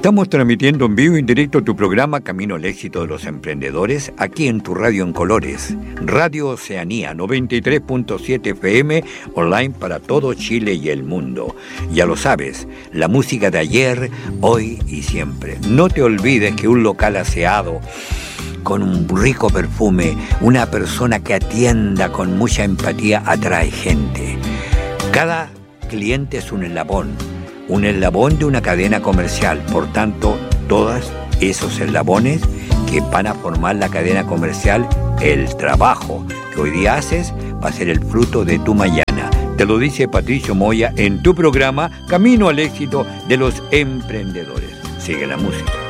Estamos transmitiendo en vivo y en directo tu programa Camino al Éxito de los Emprendedores, aquí en tu radio en colores, Radio Oceanía 93.7 FM, online para todo Chile y el mundo. Ya lo sabes, la música de ayer, hoy y siempre. No te olvides que un local aseado, con un rico perfume, una persona que atienda con mucha empatía, atrae gente. Cada cliente es un eslabón de una cadena comercial. Por tanto, todos esos eslabones que van a formar la cadena comercial, el trabajo que hoy día haces va a ser el fruto de tu mañana. Te lo dice Patricio Moya en tu programa Camino al Éxito de los Emprendedores. Sigue la música.